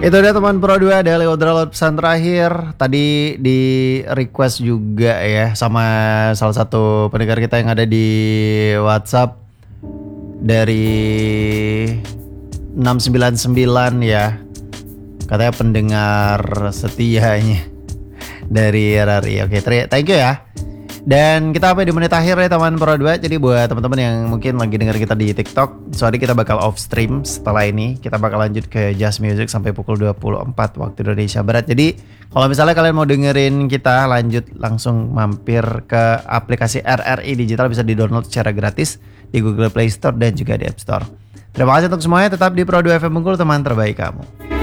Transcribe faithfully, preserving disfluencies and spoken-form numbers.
Itu dia teman Pro dua dari obrolan pesan terakhir. Tadi di request juga ya sama salah satu pendengar kita yang ada di WhatsApp dari enam sembilan sembilan ya. Katanya pendengar setianya dari R R I. Oke, thank you ya. Dan kita sampai di menit akhir ya teman Pro dua. Jadi buat teman-teman yang mungkin lagi dengar kita di TikTok, soalnya kita bakal off stream setelah ini. Kita bakal lanjut ke Just Music sampai pukul dua puluh empat waktu Indonesia Barat. Jadi kalau misalnya kalian mau dengerin kita lanjut, langsung mampir ke aplikasi R R I Digital, bisa di-download secara gratis di Google Play Store dan juga di App Store. Terima kasih untuk semuanya, tetap di Pro dua F M Bengkulu, teman terbaik kamu.